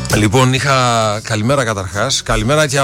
Λοιπόν, είχα καλημέρα καταρχάς. Καλημέρα και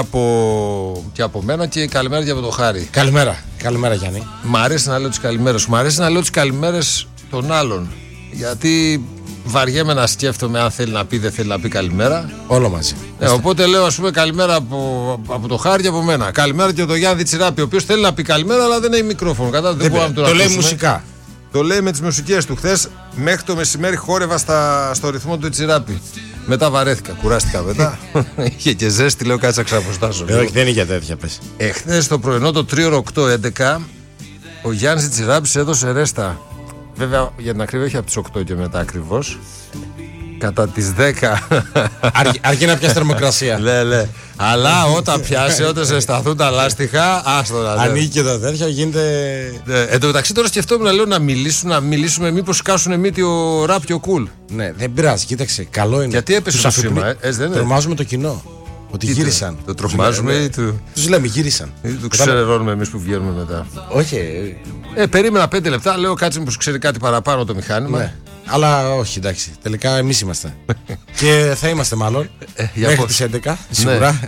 από μένα και καλημέρα και από το Χάρη. Καλημέρα Γιάννη. Μ' αρέσει να λέω τις καλημέρες. Μ' αρέσει να λέω τις καλημέρες των άλλων. Γιατί βαριέμαι να σκέφτομαι αν θέλει να πει, δεν θέλει να πει καλημέρα. Όλο μαζί. Οπότε λέω, ας πούμε, καλημέρα από το Χάρη και από μένα. Καλημέρα και από τον Γιάννη Τσιράπη, ο οποίος θέλει να πει καλημέρα, αλλά δεν έχει μικρόφωνο. Δεν μπορούμε να τον ακούσουμε. Λέει μουσικά. Το λέει με τις μουσικές του. Χθες μέχρι το μεσημέρι χόρευα στο ρυθμό του Τσιράπη. Μετά βαρέθηκα, κουράστηκα μετά. Είχε και ζέστη, λέω κάτσε να ξαποστάσω. Όχι, δεν είχε τέτοια πες. Χθες το πρωινό το 3 8-11 ο Γιάννης Τσιράπης έδωσε ρέστα. Βέβαια για την ακρίβεια όχι από τις 8 και μετά ακριβώς. Κατά τις 10. Αρκεί να πιάσει θερμοκρασία. Ναι. Αλλά όταν πιάσει, όταν ζεσταθούν τα λάστιχα, άστο να λέω. Ανοίγει και τα τέτοια, γίνεται. Εν τω μεταξύ τώρα σκεφτόμουν να μιλήσουμε μήπως σκάσουν μύτη ο Ραπ και ο Κουλ. Ναι, δεν πειράζει, κοίταξε. Καλό είναι. Γιατί έπεσε το σήμα, τρομάζουμε το κοινό. Ότι γύρισαν. Το τρομάζουμε ή του. Τους λέμε γύρισαν. Ή του ξερερώνουμε εμείς που βγαίνουμε μετά. Όχι. Περίμενα 5 λεπτά, λέω κάτσε μήπως ξέρει κάτι παραπάνω το μηχάνημα. Ναι. Αλλά όχι, εντάξει. Τελικά εμείς είμαστε. Και θα είμαστε μάλλον. Μέχρι τις 11. Σίγουρα.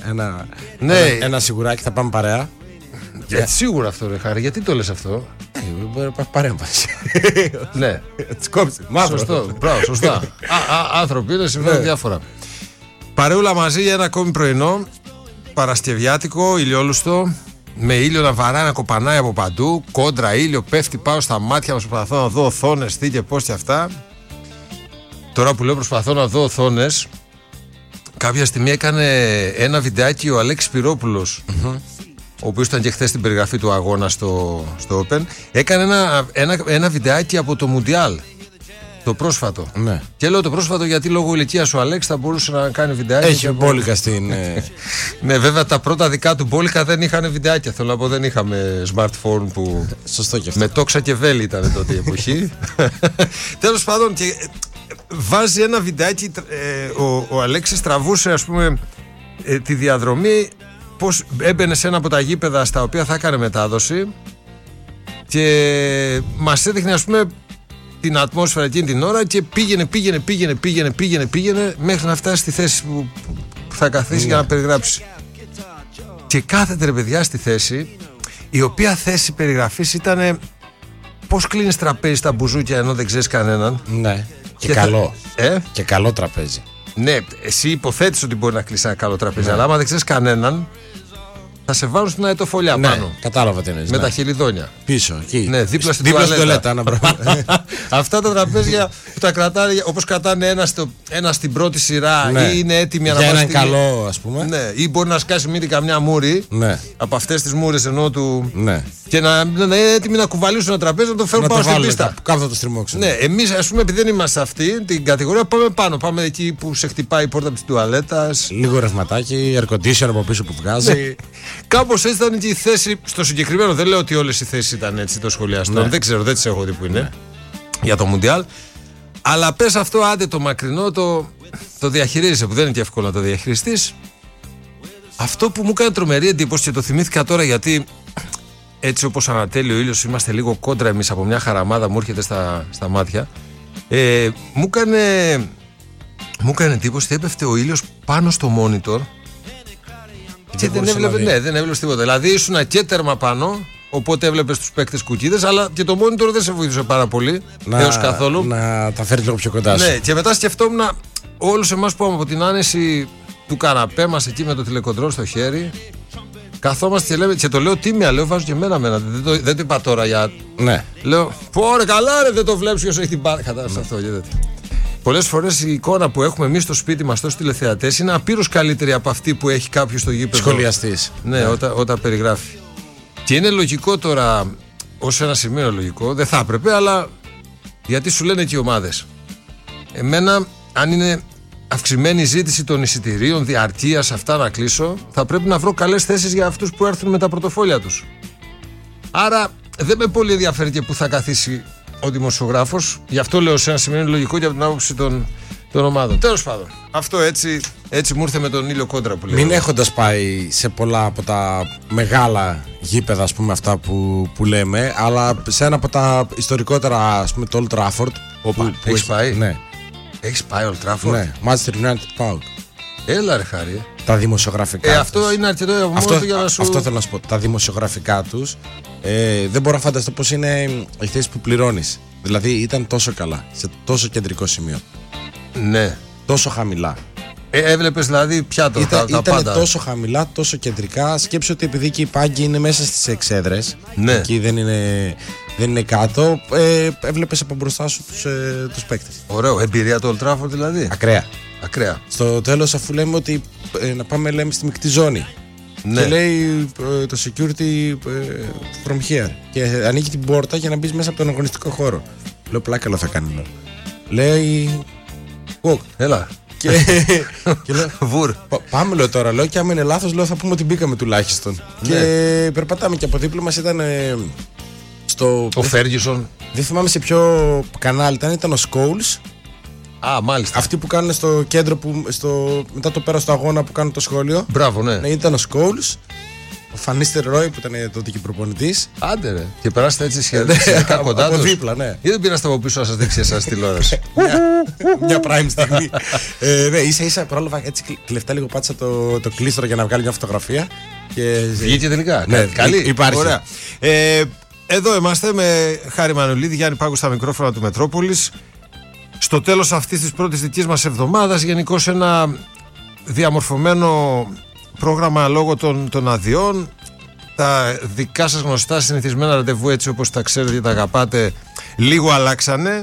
Ένα σιγουράκι θα πάμε παρέα. Σίγουρα αυτό, ρε Χάρη, γιατί το λες αυτό? Μπορεί να υπάρχει παρέμβαση. Ναι. Τις κόψε. Σωστό. Μπράβο, σωστά. Άνθρωποι είναι, συμβαίνουν διάφορα. Παρεούλα μαζί για ένα ακόμη πρωινό. Παρασκευιάτικο, ηλιόλουστο. Με ήλιο να βαράει, να κοπανάει από παντού. Κόντρα ήλιο, πέφτει πάω στα μάτια μου. Προσπαθώ να δω οθόνες, τι και πώς και αυτά. Τώρα που λέω προσπαθώ να δω οθόνες, κάποια στιγμή έκανε ένα βιντεάκι ο Αλέξης Πυρόπουλος, ο οποίος ήταν και χθες στην περιγραφή του αγώνα στο Open. Έκανε ένα βιντεάκι από το Μουντιάλ. Το πρόσφατο. Ναι. Και λέω το πρόσφατο γιατί λόγω ηλικίας ο Αλέξης θα μπορούσε να κάνει βιντεάκι. Έχει μπόλικα στην. Ναι, βέβαια τα πρώτα δικά του μπόλικα δεν είχαν βιντεάκια. Θέλω να πω, δεν είχαμε smartphone που. Σωστό και αυτό. Με τόξα και βέλη ήταν τότε η εποχή. Τέλος πάντων, και βάζει ένα βιντεάκι. Ο Αλέξης τραβούσε, ας πούμε, τη διαδρομή. Πώς έμπαινε σε ένα από τα γήπεδα στα οποία θα έκανε μετάδοση. Και μας έδειχνε, ας πούμε, την ατμόσφαιρα εκείνη την ώρα και πήγαινε μέχρι να φτάσει στη θέση που θα καθίσει για να περιγράψει. Και κάθεται, ρε παιδιά, στη θέση, η οποία θέση περιγραφής ήταν πώς κλείνεις τραπέζι στα μπουζούκια ενώ δεν ξέρεις κανέναν. Ναι. Και καλό. Και καλό τραπέζι. Ναι, εσύ υποθέτεις ότι μπορεί να κλείσει ένα καλό τραπέζι, αλλά άμα δεν ξέρεις κανέναν, θα σε βάλουν στην αετοφολιά πάνω. Κατάλαβα τι εννοείς. Με τα χελιδόνια. Πίσω, εκεί. Ναι, δίπλα στην τουαλέτα. Αυτά τα τραπέζια που τα κρατάνε, όπως κρατάνε ένα στην πρώτη σειρά, ή είναι έτοιμοι για έναν καλό, ας πούμε. Ναι, ή μπορεί να σκάσει μύτη καμιά μούρη. Ναι. Από αυτές τις μούρες ενώ του. Ναι. Και να είναι έτοιμοι να κουβαλήσουν ένα τραπέζι, να το φέρουν πάνω στην πίστα. Κάπου θα το στριμώξουν. Ναι, εμείς, ας πούμε, επειδή δεν είμαστε σε αυτή την κατηγορία, πάμε πάνω. Πάμε εκεί που σε χτυπάει η πόρτα της τουαλέτας. Λίγο ρευματάκι, air conditioner από πίσω που βγάζει. Κάπως έτσι ήταν και η θέση στο συγκεκριμένο. Δεν λέω ότι όλες οι θέσεις ήταν έτσι το σχολιαστό. Δεν ξέρω, δεν τις έχω δει που είναι για το Μουντιάλ. Αλλά πες αυτό, άντε το μακρινό το διαχειρίζεσαι, που δεν είναι και εύκολο να το διαχειριστείς. Αυτό που μου έκανε τρομερή εντύπωση και το θυμήθηκα τώρα, γιατί έτσι όπως ανατέλει ο ήλιος, είμαστε λίγο κόντρα εμείς από μια χαραμάδα, μου έρχεται στα μάτια. Μου έκανε εντύπωση ότι έπεφτε ο ήλιος πάνω στο monitor. Και δεν έβλεπες τίποτα. Δηλαδή ήσουν και τέρμα πάνω, οπότε έβλεπες τους παίκτες κουκίδες, αλλά και το monitor δεν σε βοήθησε πάρα πολύ έως καθόλου. Να τα φέρεις λίγο πιο κοντά σου. Ναι, και μετά σκεφτόμουν όλους εμάς που από την άνεση του καναπέ μας εκεί με το τηλεκοντρόλ στο χέρι, καθόμαστε και λέμε, και το λέω τίμια, λέω βάζω και εμένα, δεν το είπα τώρα για. Ναι. Λέω, πόρε καλά, ρε, δεν το βλέπεις ποιος έχει την μπάρα. Κατάλαβες αυτό, γιατί. Πολλές φορές η εικόνα που έχουμε εμείς στο σπίτι μας, ως τηλεθεατές, είναι απείρως καλύτερη από αυτή που έχει κάποιος στο γήπεδο. Σχολιαστής. Ναι, όταν περιγράφει. Και είναι λογικό τώρα, ως ένα σημείο λογικό, δεν θα έπρεπε, αλλά γιατί σου λένε και οι ομάδες. Εμένα, αν είναι αυξημένη ζήτηση των εισιτηρίων, διαρκείας, αυτά να κλείσω, θα πρέπει να βρω καλές θέσεις για αυτούς που έρθουν με τα πορτοφόλια τους. Άρα δεν με πολύ ενδιαφέρει και που θα καθίσει ο δημοσιογράφος. Γι' αυτό λέω σε ένα σημείο είναι λογικό και από την άποψη των ομάδων. Τέλος πάντων, αυτό έτσι μου ήρθε με τον ήλιο κόντρα που λέω. Μην έχοντας πάει σε πολλά από τα μεγάλα γήπεδα, ας πούμε, αυτά που λέμε, αλλά σε ένα από τα ιστορικότερα, ας πούμε, το Old Trafford. Έχεις πάει? Ναι. Έχεις πάει Old Trafford? Ναι, Manchester United πάω. Έλα ρε Χάρη. Τα δημοσιογραφικά. Αυτό είναι αρκετό από μόνο του για να σου. Αυτό θέλω να σου πω. Τα δημοσιογραφικά τους δεν μπορώ να φανταστώ πώς είναι οι θέσεις που πληρώνεις. Δηλαδή ήταν τόσο καλά, σε τόσο κεντρικό σημείο. Ναι. Τόσο χαμηλά. Έβλεπες δηλαδή πια τα ήταν πάντα. Τόσο χαμηλά, τόσο κεντρικά. Σκέψου ότι επειδή και οι πάγκοι είναι μέσα στις εξέδρες, ναι. Εκεί δεν είναι κάτω, έβλεπες από μπροστά σου τους παίκτες. Ωραίο. Εμπειρία του Old Trafford δηλαδή. Ακραία. Στο τέλος, αφού λέμε ότι να πάμε, λέμε, στη μεικτή ζώνη. Ναι. Και λέει το security from here. Και ανοίγει την πόρτα για να μπει μέσα από τον αγωνιστικό χώρο. Λέω, πλάκα θα κάνει. Λέει. Έλα. Και λέω, Βουρ. Πάμε, λέω τώρα. Λέω, και άμα είναι λάθος, λέω, θα πούμε ότι μπήκαμε τουλάχιστον. Ναι. Και περπατάμε, και από δίπλα μας ήταν ο Ferguson. Δεν θυμάμαι σε ποιο κανάλι ήταν ο Scholes. Μάλιστα. Αυτοί που κάνουν στο κέντρο μετά το πέρας του αγώνα που κάνουν το σχόλιο. Μπράβο, ναι. Ήταν ο Scholes. Ο Φανίστερ Ρόι που ήταν τότε και προπονητής. Άντε ρε. Και περάσετε έτσι σχετικά κοντά τους. Από δίπλα, ναι. Γιατί δεν πήραστε από πίσω να σας δείξει εσάς τηλεόραση. Μια prime στιγμή. Ναι, ίσα πρόλαβα έτσι κλεφτά λίγο, πάτησα το κλείστρο για να βγάλει μια φωτογραφία. Βγήκε τελικά. Ναι, καλή. Υπάρχει. Ωραία. Εδώ είμαστε με Χάρη Μανολίδη, Γιάννη Πάκου στα μικρόφωνα του Μετρόπολης. Στο τέλος αυτής της πρώτης δικής μας εβδομάδας, γενικώς ένα διαμορφωμένο πρόγραμμα λόγω των αδειών. Τα δικά σας γνωστά συνηθισμένα ραντεβού, έτσι όπως τα ξέρετε και τα αγαπάτε, λίγο αλλάξανε.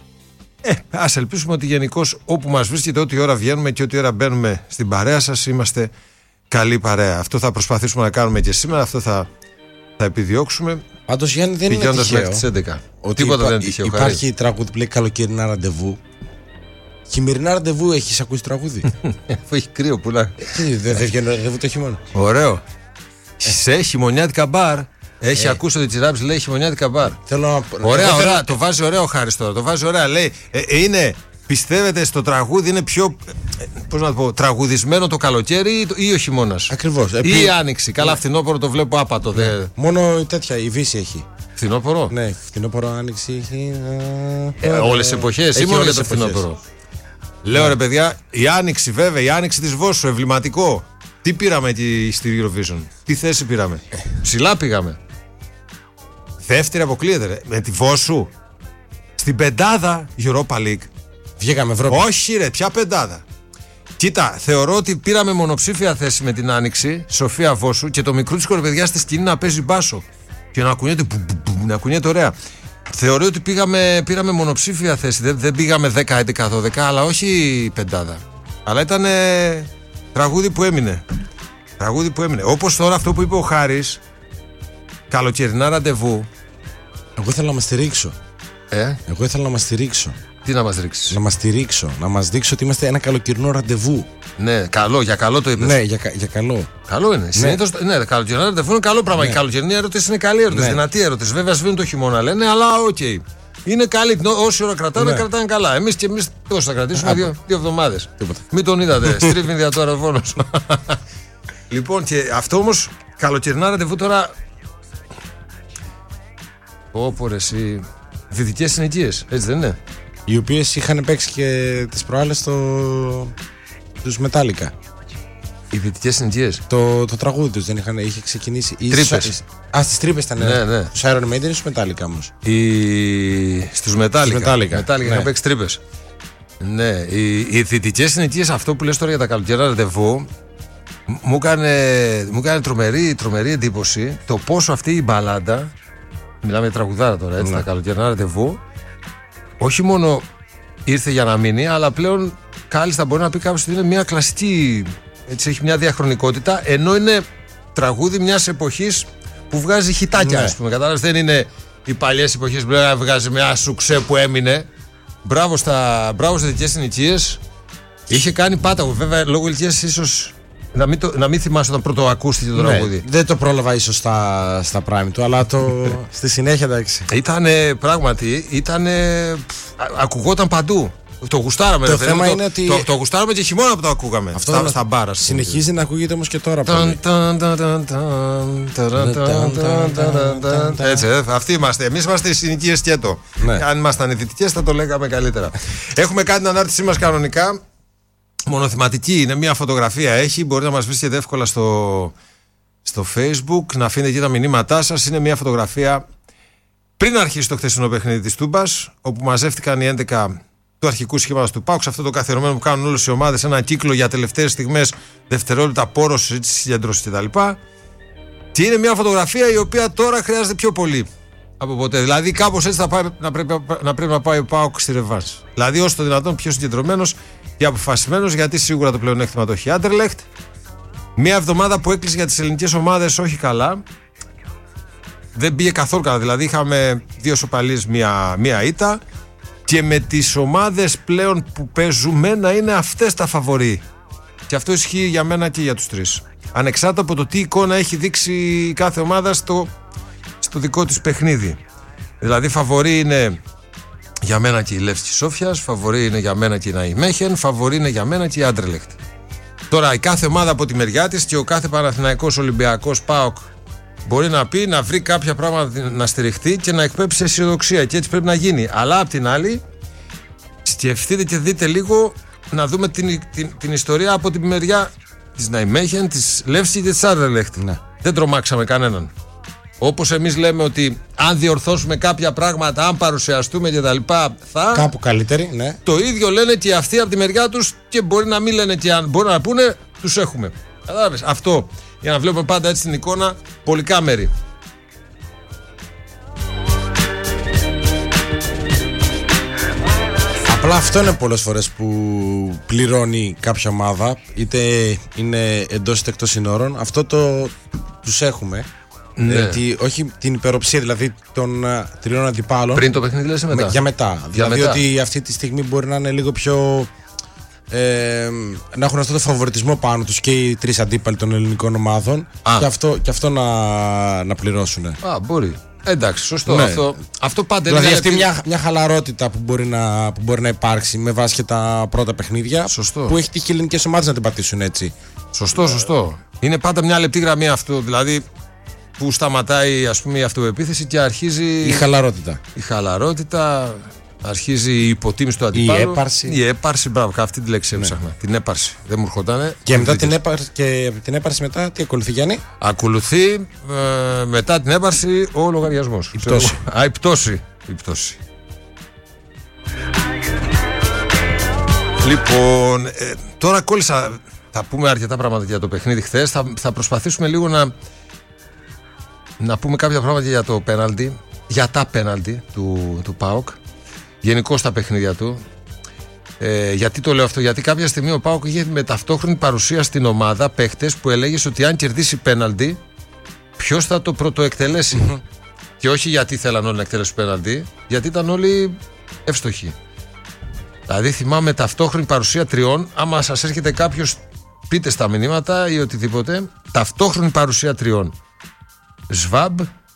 Ας ελπίσουμε ότι γενικώς όπου μας βρίσκεται, ό,τι ώρα βγαίνουμε και ό,τι ώρα μπαίνουμε στην παρέα σας, είμαστε καλή παρέα. Αυτό θα προσπαθήσουμε να κάνουμε και σήμερα, αυτό θα επιδιώξουμε. Πάντως, Γιάννη, δεν είναι τυχαίο μέχρι τις 11. Τίποτα δεν είναι τυχαίο. Υπάρχει τραγούδι που λέει καλοκαιρινά ραντεβού. Χειμερινά ραντεβού, έχεις ακούσει τραγούδι? Αφού έχει κρύο πουλά. Δεν βγαίνει ραντεβού το χειμώνα. Ωραίο. Σε χειμωνιάτικα μπαρ. Έχει ακούσει ότι Τσιράμπης λέει χειμωνιάτικα μπαρ. Ωραία. Το βάζει ωραίο ο Χάρης τώρα. Το βάζει ωραία. Λέει, πιστεύετε στο τραγούδι είναι πιο, πώς να το πω, τραγουδισμένο το καλοκαίρι ή ο χειμώνας? Ακριβώς. Ή η άνοιξη. Καλά, φθινόπωρο το βλέπω άπατο. Μόνο τέτοια, η Βύση έχει. Φθινόπωρο. Ναι, φθινόπωρο, άνοιξη έχει. Όλες τις εποχές ή μόνο για το φθινόπωρο? Λέω ρε παιδιά, η άνοιξη βέβαια, η άνοιξη της Βόσου, εμβληματικό. Τι πήραμε εκεί στη Eurovision? Τι θέση πήραμε? Ψηλά πήγαμε. Δεύτερη αποκλείεται ρε. Με τη Βόσου. Στην πεντάδα Europa League. Βγήκαμε Ευρώπη. Όχι ρε, ποια πεντάδα? Κοίτα, θεωρώ ότι πήραμε μονοψήφια θέση με την άνοιξη, Σοφία Βόσου, και το μικρούτσικο ρε παιδιά στη σκηνή να παίζει μπάσο. Και να κουνιέται ωραία. Θεωρώ ότι πήραμε μονοψήφια θέση. Δεν πήγαμε 10, 11, 12, αλλά όχι πεντάδα. Αλλά ήταν τραγούδι που έμεινε. Όπως τώρα αυτό που είπε ο Χάρης, καλοκαιρινά ραντεβού. Εγώ ήθελα να μας στηρίξω. Εγώ ήθελα να μας στηρίξω. Τι να μας ρίξεις? Να μας στηρίξω. Να μας δείξω ότι είμαστε ένα καλοκαιρινό ραντεβού. Ναι, καλό, για καλό το είπες. Ναι, για καλό. Καλό είναι. Συνήθως, ναι, καλοκαιρινό ραντεβού είναι καλό πράγμα. Ναι. Η καλοκαιρινή ερώτηση είναι καλή ερώτηση, δυνατή ερώτηση. Βέβαια, σβήνουν το χειμώνα, λένε, αλλά οκ. Είναι καλή. Όση ώρα κρατάνε, κρατάνε καλά. Εμείς τόσο θα κρατήσουμε 2 εβδομάδες. Μην τον είδατε. Στρίβει δια τώρα φόνος. Λοιπόν, και αυτό όμως, καλοκαιρινά ραντεβού τώρα. Ωπω εσύ. Δυτικές συνοικίες, έτσι δεν είναι? Οι οποίες είχαν παίξει και τις προάλλες τους Metallica. Οι δυτικές συνοικίες. Το τραγούδι τους δεν είχε ξεκινήσει. Τρύπες. Στις τρύπες ήταν. Ναι. Τους Iron Maiden ή στους Metallica όμως? Στους Metallica είχαν παίξει τρύπες. Ναι, οι δυτικές συνοικίες, αυτό που λες τώρα για τα καλοκαιρινά ραντεβού, μου έκανε τρομερή εντύπωση το πόσο αυτή η μπαλάντα, μιλάμε για τραγουδάρα τώρα, έτσι, τα καλοκαιρινά ραντεβού, όχι μόνο ήρθε για να μείνει, αλλά πλέον κάλλιστα μπορεί να πει κάποιος ότι είναι μια κλασική, έτσι, έχει μια διαχρονικότητα, ενώ είναι τραγούδι μιας εποχής που βγάζει χιτάκια, ας πούμε. Κατάλαβες, δεν είναι οι παλιές εποχές που βγάζει μια σουξέ που έμεινε. Μπράβο στις δυτικές συνοικίες. Είχε κάνει πάταγο, βέβαια, λόγω ηλικίας ίσως να μην θυμάσαι όταν πρώτο ακούστηκε το τραγούδι. Δεν το πρόλαβα ίσως στα prime του, αλλά στη συνέχεια, εντάξει. Ακουγόταν παντού. Το γουστάραμε. Το θέμα είναι ότι το γουστάραμε και χειμώνα που το ακούγαμε. Αυτό στα μπάρα. Συνεχίζει να ακούγεται όμως και τώρα πολύ. Έτσι, αυτοί είμαστε. Εμείς είμαστε οι συνοικίες σκέτο. Αν ήμασταν οι δυτικές θα το λέγαμε καλύτερα. Έχουμε κάνει την ανάρτησή μας κανονικά. μονοθηματική, είναι μια φωτογραφία. Έχει, μπορεί να μας βρίσκεται εύκολα στο Facebook, να αφήνετε εκεί τα μηνύματά σας. Είναι μια φωτογραφία πριν αρχίσει το χθεσινό παιχνίδι της Τούμπας, όπου μαζεύτηκαν οι 11 του αρχικού σχήματος του ΠΑΟΚ, σε αυτό το καθιερωμένο που κάνουν όλες οι ομάδες, ένα κύκλο για τελευταίες στιγμές, δευτερόλεπτα, πόρος, συζήτηση, συγκέντρωση κτλ. Και είναι μια φωτογραφία η οποία τώρα χρειάζεται πιο πολύ από ποτέ. Δηλαδή, κάπως έτσι να πρέπει να πάει ο ΠΑΟΚ στη ρεβάνς. Δηλαδή, όσο το δυνατόν πιο συγκεντρωμένος και αποφασισμένος, γιατί σίγουρα το πλεονέκτημα το έχει η Άντερλεχτ. Μια εβδομάδα που έκλεισε για τις ελληνικές ομάδες όχι καλά. Δεν πήγε καθόλου καλά. Δηλαδή, είχαμε 2 σοπαλίες, μία ήττα. Και με τις ομάδες πλέον που παίζουμε να είναι αυτές τα φαβορί. Και αυτό ισχύει για μένα και για τους 3. Ανεξάρτητα από το τι εικόνα έχει δείξει κάθε ομάδα στο δικό της παιχνίδι. Δηλαδή, φαβορί είναι για μένα και η Λεύσκη Σόφιας, φαβορί είναι για μένα και η Ναϊμέχεν, φαβορί είναι για μένα και η Άντερλεχτ. Τώρα, η κάθε ομάδα από τη μεριά της και ο κάθε Παναθηναϊκός, Ολυμπιακός, ΠΑΟΚ μπορεί να πει, να βρει κάποια πράγματα να στηριχτεί και να εκπέψει αισιοδοξία. Και έτσι πρέπει να γίνει. Αλλά απ' την άλλη, σκεφτείτε και δείτε λίγο, να δούμε την ιστορία από τη μεριά της Ναϊμέχεν, της Λεύσκη και της Άντερλεχτ. Ναι. Δεν τρομάξαμε κανέναν. Όπως εμείς λέμε ότι αν διορθώσουμε κάποια πράγματα, αν παρουσιαστούμε κτλ. Θα. Κάπου καλύτερη, ναι. Το ίδιο λένε και αυτοί από τη μεριά τους και μπορεί να μην λένε και αν μπορεί να πούνε, τους έχουμε. Κατάλαβες. Αυτό. Για να βλέπουμε πάντα έτσι την εικόνα πολυκάμερη. Απλά αυτό είναι πολλές φορές που πληρώνει κάποια ομάδα, είτε είναι εντός είτε εκτός συνόρων. Αυτό τους έχουμε. Ναι. Όχι την υπεροψία δηλαδή των 3 αντιπάλων. Πριν το παιχνίδι λες μετά. Για μετά. Δηλαδή ότι αυτή τη στιγμή μπορεί να είναι λίγο πιο. Να έχουν αυτό το φαβοριτισμό πάνω τους και οι 3 αντίπαλοι των ελληνικών ομάδων. Και αυτό να πληρώσουν. Μπορεί. Εντάξει, σωστό. Ναι. Αυτό πάντα δηλαδή είναι. Δηλαδή αυτή μια χαλαρότητα που μπορεί να υπάρξει με βάση και τα πρώτα παιχνίδια. Σωστό. Που έχει τύχει οι ελληνικές ομάδες να την πατήσουν έτσι. Σωστό. Είναι πάντα μια λεπτή γραμμή αυτό. Δηλαδή που σταματάει, ας πούμε, η αυτοεπίθεση και αρχίζει. Η χαλαρότητα. Αρχίζει η υποτίμηση του αντιπάλου. Η έπαρση, μπράβο, αυτή τη λέξη έψαχνα. Ναι. Την έπαρση. Δεν μου ερχότανε. Και μετά την έπαρση μετά, τι ακολουθεί, Γιάννη? Ακολουθεί μετά την έπαρση ο λογαριασμός. Η πτώση. Λοιπόν, τώρα κόλλησα. Θα πούμε αρκετά πράγματα για το παιχνίδι χθες. Θα προσπαθήσουμε λίγο να πούμε κάποια πράγματα για το πέναλτι. Για τα πέναλτι του ΠΑΟΚ. Γενικώς τα παιχνίδια του. Γιατί το λέω αυτό? Γιατί κάποια στιγμή ο ΠΑΟΚ είχε με ταυτόχρονη παρουσία στην ομάδα παίχτες που έλεγες ότι αν κερδίσει πέναλτι, ποιος θα το πρωτοεκτελέσει. Και όχι γιατί θέλαν όλοι να εκτελέσουν πέναλτι, γιατί ήταν όλοι εύστοχοι. Δηλαδή θυμάμαι ταυτόχρονη παρουσία 3. Άμα σας έρχεται κάποιος, πείτε στα μηνύματα ή οτιδήποτε. Ταυτόχρονη παρουσία 3. Σβάμπ,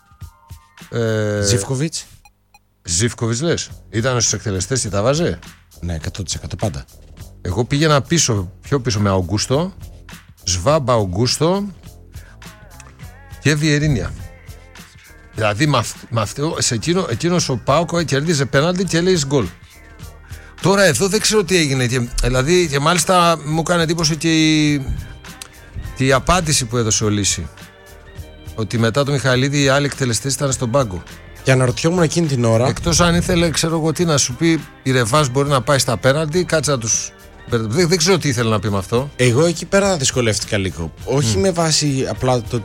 Ζίβκοβιτς λες. Ήταν στους εκτελεστές και τα βάζε. Ναι, 100% πάντα. Εγώ πήγαινα πιο πίσω με Αουγκούστο, Σβάμπ, Αουγκούστο και Βιερίνια. Δηλαδή εκείνος ο Πάοκο κερδίζει πέναλτι και λέει γκολ. Τώρα εδώ δεν ξέρω τι έγινε. Δηλαδή και μάλιστα μου έκανε εντύπωση και η απάντηση που έδωσε ο Λύση. Ότι μετά το Μιχαηλίδη οι άλλοι εκτελεστές ήταν στον πάγκο. Και αναρωτιόμουν εκείνη την ώρα. Εκτός αν ήθελε, ξέρω εγώ τι, να σου πει η ρεβάνς μπορεί να πάει στα πέναλτι, κάτσε να τους. Δεν ξέρω τι ήθελε να πει με αυτό. Εγώ εκεί πέρα δυσκολεύτηκα λίγο. Όχι με βάση απλά το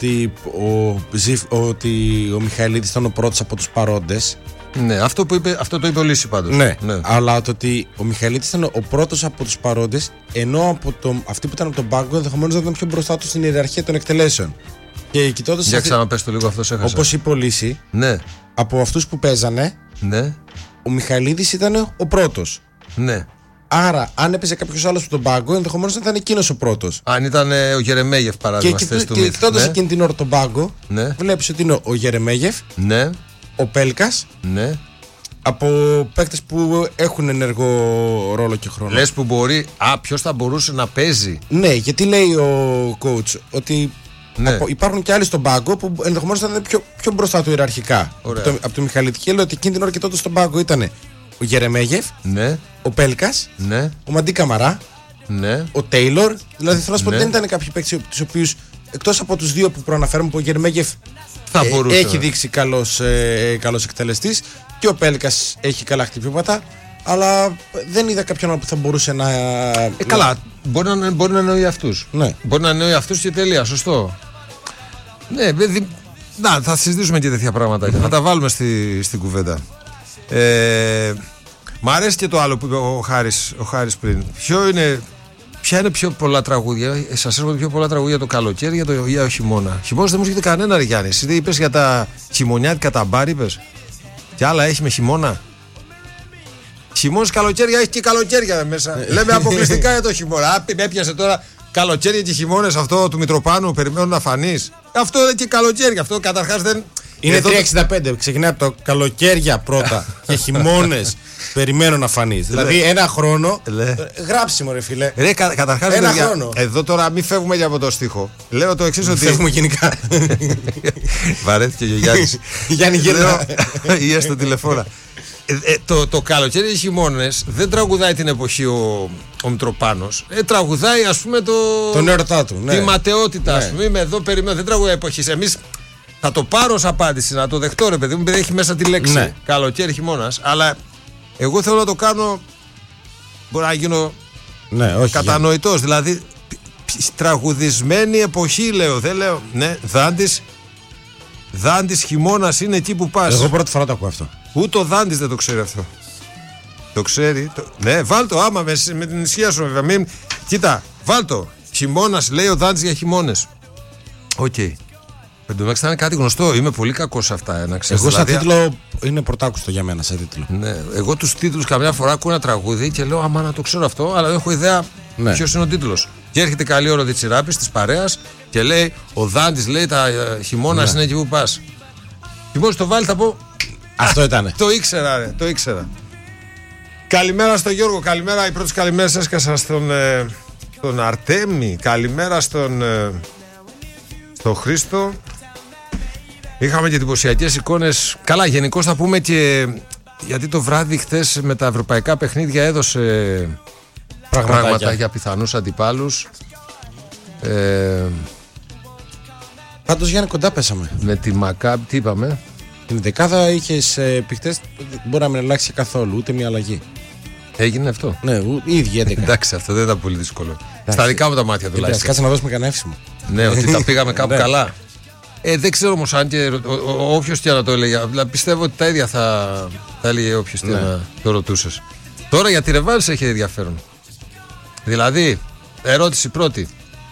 ότι ο Μιχαηλίδης ήταν ο πρώτος από τους παρόντες. Ναι, αυτό το είπε ο Λύση πάντως. Ναι, αλλά το ότι ο Μιχαηλίδης ήταν ο πρώτος από τους παρόντες, ενώ αυτοί που ήταν από τον πάγκο ενδεχομένως να ήταν πιο μπροστά του στην ιεραρχία των εκτελέσεων. Και κοιτώντας. Για ξαναπες το λίγο, αυτό έχασα. Όπως είπε ο Λύση, ναι. Από αυτούς που παίζανε, ναι. Ο Μιχαηλίδης ήταν ο πρώτος. Ναι. Άρα, αν έπαιζε κάποιος άλλος από τον πάγκο, ενδεχομένως να ήταν εκείνος ο πρώτος. Αν ήταν ο Γερεμέγεφ, παράδειγμα. Και κοιτώντας εκείνη την ώρα τον πάγκο, ναι. Βλέπεις ότι είναι ο Γερεμέγεφ, ναι. Ο Πέλκας, ναι. Από παίκτες που έχουν ενεργό ρόλο και χρόνο. Λες που μπορεί. Ποιος θα μπορούσε να παίζει. Ναι, γιατί λέει ο coach ότι. Ναι. Υπάρχουν και άλλοι στον πάγκο που ενδεχομένως θα είναι πιο μπροστά του ιεραρχικά. Από το Μιχαλητική, λέω ότι εκείνη την ώρα και τότε στον πάγκο ήταν ο Γερεμέγεφ, ναι. Ο Πέλκας, ναι. Ο Μαντί Καμαρά, Ναι. Ο Τέιλορ. Δηλαδή θέλω να σου πω ότι δεν ήταν κάποιοι παίκτες τους οποίους, εκτός από τους δύο που προαναφέρουμε, που ο Γερμέγεφ έχει δείξει καλός εκτελεστής και ο Πέλκας έχει καλά χτυπήματα, αλλά δεν είδα κάποιον που θα μπορούσε να. Καλά, μπορεί να εννοεί αυτούς. Ναι. Μπορεί να εννοεί αυτούς και τελεία, σωστό. Ναι, θα συζητήσουμε και τέτοια πράγματα. Θα τα βάλουμε στην κουβέντα. Μ' αρέσει και το άλλο που είπε ο Χάρης πριν. Ποια είναι πιο πολλά τραγούδια, σας έρχονται πιο πολλά τραγούδια το καλοκαίρι ή ο χειμώνα? Χειμώνας δεν μου έρχεται κανένα, ρε Γιάννη. Εσύ δεν είπες για τα χειμωνιάτικα τα μπάρ, είπες? Και άλλα έχει με χειμώνα. Χειμώνας, καλοκαίρια, έχει και καλοκαίρια μέσα. Λέμε αποκλειστικά για το χειμώνα. Με έπιασε τώρα καλοκαίρια και χειμώνες αυτό του Μητροπάνου, περιμένουν να φανείς. Αυτό είναι και καλοκαίρια. Αυτό καταρχάς δεν. Είναι 365. Ξεκινάει από το καλοκαίρια πρώτα και χειμώνες. Περιμένω να φανείς. Δηλαδή ένα χρόνο. Γράψιμο, ρε φίλε. Καταρχάς ένα χρόνο. Εδώ τώρα μην φεύγουμε για από το στίχο. Λέω το εξής, ότι. Φεύγουμε γενικά. Βαρέθηκε και ο Γιάννης. Γιάννη γελά. Ή έστω τηλεφώνα. Το καλοκαίρι και χειμώνες δεν τραγουδάει την εποχή ο Μητροπάνος. Τραγουδάει, ας πούμε, τον ερωτά του. Τη ματαιότητα, ας πούμε. Είμαι εδώ, περιμένω. Δεν τραγουδάει εποχής. Εμείς θα το πάρω ως απάντηση, να το δεχτώ, ρε παιδί μου, επειδή έχει μέσα τη λέξη καλοκαίρι, χειμώνας. Αλλά εγώ θέλω να το κάνω. Μπορώ να γίνω κατανοητός. Δηλαδή, τραγουδισμένη εποχή, λέω. Δεν λέω. Ναι, Δάντης χειμώνας είναι εκεί που πας. Εγώ πρώτη φορά το ακούω αυτό. Ούτε ο Δάντης δεν το ξέρει αυτό. Το ξέρει. Ναι, βάλτο άμα με την ισχύα σου, βέβαια. Κοίτα, βάλτο. Χειμώνας, λέει ο Δάντης για χειμώνες. Οκ. Εν τω μεταξύ θα είναι κάτι γνωστό. Είμαι πολύ κακός σε αυτά. Να ξέρεις. Εγώ σαν τίτλο είναι πρωτάκουστο για μένα. Σαν τίτλο. Ναι, εγώ τους τίτλους καμιά φορά ακούω ένα τραγούδι και λέω άμα να το ξέρω αυτό, αλλά δεν έχω ιδέα ποιος είναι ο τίτλος. Και έρχεται καλή ώρα τη τσιράπης της παρέας και λέει ο Δάντης, λέει τα χειμώνας είναι εκεί που πας. Χειμώνας το βάλει, θα πω. Αυτό ήτανε. Το ήξερα, ρε, το ήξερα. Καλημέρα στον Γιώργο, καλημέρα. Οι πρώτες καλημέρες έσκασα στον Αρτέμι. Καλημέρα στον Χρήστο. Είχαμε και εντυπωσιακές εικόνες. Καλά, γενικώς θα πούμε και γιατί το βράδυ χθες με τα ευρωπαϊκά παιχνίδια έδωσε πράγματα για πιθανούς αντιπάλους. Πάντως Γιάννη κοντά πέσαμε. Με τη Μακάμπ, τι είπαμε? Την δεκάδα είχες πει χτες, δεν μπορεί να μην αλλάξει καθόλου, ούτε μια αλλαγή. Έγινε αυτό? Ναι, η ίδια 11. Εντάξει, αυτό δεν ήταν πολύ δύσκολο. Στα δικά μου τα μάτια τουλάχιστον. Κάτσε να δώσουμε κανένα εύσημο. Ναι, ότι τα πήγαμε κάπου καλά. Δεν ξέρω όμως αν και όποιος και να το έλεγε. Πιστεύω ότι τα ίδια θα έλεγε όποιος και να το ρωτούσες. Τώρα για τη ρεβάνς έχει ενδιαφέρον. Δηλαδή, ερώτηση πρώτη.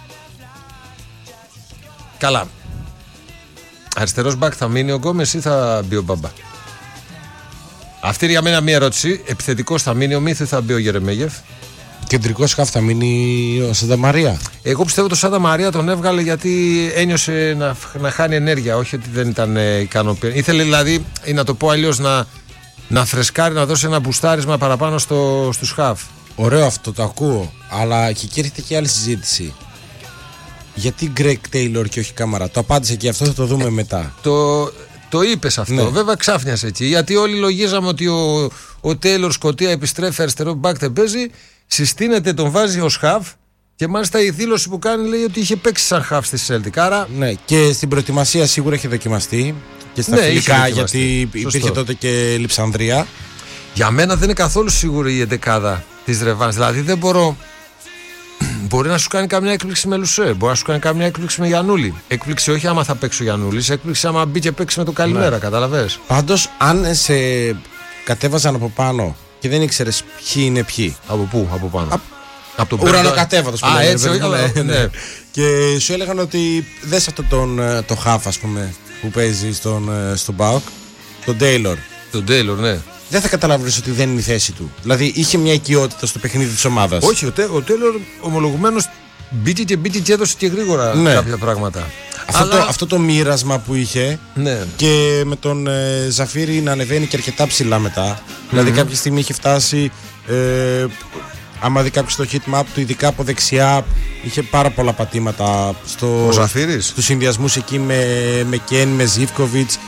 Καλά. Αριστερός μπακ θα μείνει ο Γκόμες ή θα μπει ο Μπαμπά? Αυτή είναι για μένα μία ερώτηση. Επιθετικός θα μείνει ο Μίθου ή θα μπει ο Γερεμέγεφ? Κεντρικός χαφ θα μείνει ο Σάντα Μαρία. Εγώ πιστεύω το Σάντα Μαρία τον έβγαλε γιατί ένιωσε να χάνει ενέργεια. Όχι ότι δεν ήταν ικανοποιημένο. Ήθελε δηλαδή, ή να το πω αλλιώς, να φρεσκάρει, να δώσει ένα μπουστάρισμα παραπάνω στους χαφ. Ωραίο αυτό, το ακούω. Αλλά και εκεί έρχεται και άλλη συζήτηση. Γιατί Γκρέγκ Τέιλορ και όχι Κάμαρα? Το απάντησε και αυτό, θα το δούμε μετά. Το είπες αυτό. Ναι. Βέβαια ξάφνιασε εκεί. Γιατί όλοι λογίζαμε ότι ο Τέιλορ Σκοτία επιστρέφει αριστερό μπακ, δεν παίζει. Συστήνεται, τον βάζει ως χαφ. Και μάλιστα η δήλωση που κάνει λέει ότι είχε παίξει σαν χαφ στη Celtic. Άρα... Ναι, και στην προετοιμασία σίγουρα είχε δοκιμαστεί. Και στα φιλικά, γιατί υπήρχε τότε και Λειψανδρία. Για μένα δεν είναι καθόλου σίγουρη η εντεκάδα της ρεβάνς. Δηλαδή δεν μπορώ. Μπορεί να σου κάνει καμιά έκπληξη με Λουσέ, μπορεί να σου κάνει καμιά έκπληξη με Γιαννούλη. Έκπληξη όχι άμα θα παίξει ο Γιαννούλης, έκπληξη άμα μπει και παίξει με το καλημέρα, ναι. Καταλαβες. Πάντως, αν σε κατέβαζαν από πάνω και δεν ήξερες ποιοι είναι ποιοι. Από πού, από πάνω? Από τον ουρανοκατέβατος που λένε. Έτσι, ναι. Και σου έλεγαν ότι δες αυτό το χαφ, ας πούμε, που παίζει στον ΠΑΟΚ, τον Τέιλορ. Τον Τέιλορ, ναι. Δεν θα καταλάβεις ότι δεν είναι η θέση του. Δηλαδή είχε μια οικειότητα στο παιχνίδι της ομάδας. Όχι, ο Τέιλορ ομολογουμένως μπήκε και έδωσε και γρήγορα κάποια πράγματα. Αυτό το μοίρασμα που είχε, ναι. Και με τον Ζαφίρι να ανεβαίνει και αρκετά ψηλά μετά. Δηλαδή κάποια στιγμή είχε φτάσει, άμα δει κάποιος το heat map του, ειδικά από δεξιά, είχε πάρα πολλά πατήματα στους συνδυασμούς εκεί με Κέν, με Ζίβκοβιτς.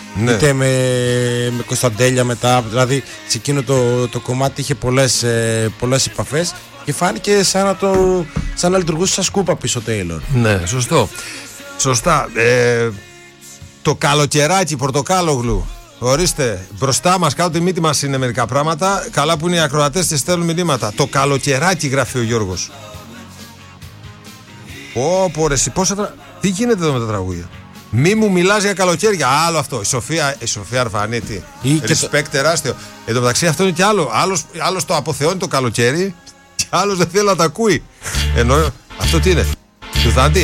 Ναι. Είτε με Κωνσταντέλια μετά. Δηλαδή σε εκείνο το κομμάτι είχε πολλές επαφές και φάνηκε σαν να λειτουργούσε σαν σκούπα πίσω ο Τέιλορ. Ναι, σωστά. Το καλοκαιράκι Πορτοκάλογλου. Ορίστε, μπροστά μας κάτω τη μύτη μας είναι μερικά πράγματα. Καλά που είναι οι ακροατές και στέλνουν μηνύματα. Το καλοκαιράκι γράφει ο Γιώργος. Τι γίνεται εδώ με τα τραγούδια. Μη μου μιλάς για καλοκαίρια. Άλλο αυτό. Η Σοφία Αρφανίτη. Respect τεράστιο. Εν τω μεταξύ αυτό είναι και άλλο. Άλλος το αποθεώνει το καλοκαίρι και άλλος δεν θέλει να τα ακούει. Ενώ αυτό τι είναι. Του Δάντη.